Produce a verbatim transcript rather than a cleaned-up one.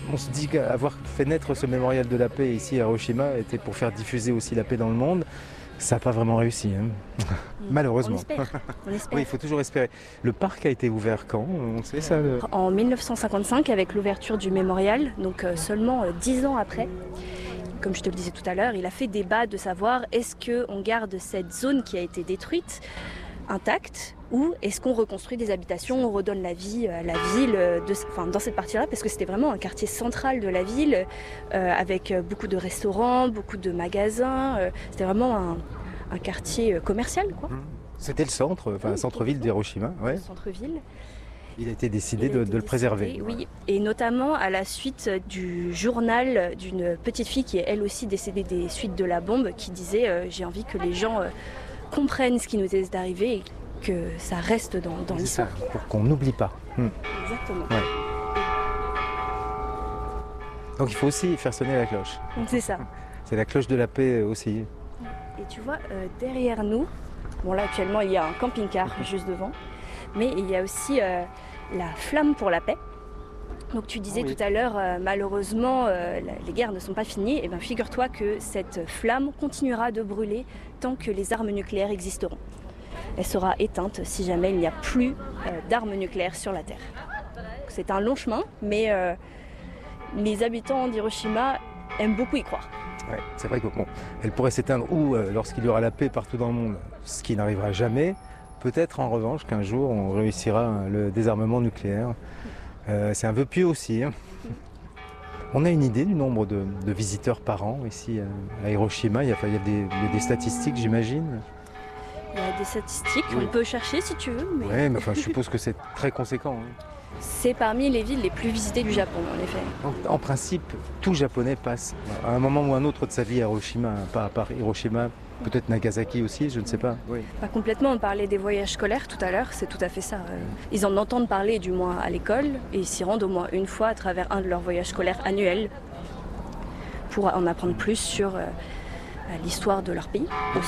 on se dit qu'avoir fait naître ce mémorial de la paix ici à Hiroshima était pour faire diffuser aussi la paix dans le monde. Ça n'a pas vraiment réussi, hein. Malheureusement. On espère. On espère. Oui, il faut toujours espérer. Le parc a été ouvert quand? On sait ça le... En mille neuf cent cinquante-cinq, avec l'ouverture du mémorial, donc euh, seulement euh, dix ans après. Comme je te le disais tout à l'heure, il a fait débat de savoir est-ce qu'on garde cette zone qui a été détruite intacte ou est-ce qu'on reconstruit des habitations, on redonne la vie à la ville de, enfin, dans cette partie-là, parce que c'était vraiment un quartier central de la ville euh, avec beaucoup de restaurants, beaucoup de magasins. Euh, c'était vraiment un, un quartier commercial, quoi. C'était le centre, enfin, oui, centre-ville d'Hiroshima. Ouais. Centre-ville. Il a été décidé Il a de, été de le décidé, préserver. Oui, et notamment à la suite du journal d'une petite fille qui est elle aussi décédée des suites de la bombe, qui disait euh, j'ai envie que les gens euh, comprennent ce qui nous est arrivé et que ça reste dans, dans l'histoire. C'est ça, pour qu'on n'oublie pas. Hum. Exactement. Ouais. Donc il faut aussi faire sonner la cloche. C'est ça. C'est la cloche de la paix aussi. Et tu vois, euh, derrière nous, bon là actuellement il y a un camping-car juste devant, mais il y a aussi euh, la flamme pour la paix. Donc tu disais oh oui. tout à l'heure, euh, malheureusement, euh, les guerres ne sont pas finies. Et bien figure-toi que cette flamme continuera de brûler tant que les armes nucléaires existeront. Elle sera éteinte si jamais il n'y a plus euh, d'armes nucléaires sur la Terre. C'est un long chemin, mais euh, les habitants d'Hiroshima aiment beaucoup y croire. Ouais, c'est vrai que bon, elle pourrait s'éteindre ou euh, lorsqu'il y aura la paix partout dans le monde, ce qui n'arrivera jamais. Peut-être en revanche qu'un jour on réussira le désarmement nucléaire. Euh, c'est un vœu pieux aussi. Hein. On a une idée du nombre de, de visiteurs par an ici à Hiroshima. Il y a, il y a, des, il y a des statistiques, j'imagine. Il y a des statistiques, oui. On peut chercher si tu veux. Mais... Oui, mais enfin, je suppose que c'est très conséquent. Hein. C'est parmi les villes les plus visitées du Japon, en effet. Donc, en principe, tout Japonais passe à un moment ou un autre de sa vie à Hiroshima, pas à part Hiroshima, peut-être Nagasaki aussi, je ne sais pas. Oui. Pas complètement, on parlait des voyages scolaires tout à l'heure, c'est tout à fait ça. Ils en entendent parler du moins à l'école et ils s'y rendent au moins une fois à travers un de leurs voyages scolaires annuels pour en apprendre plus sur l'histoire de leur pays.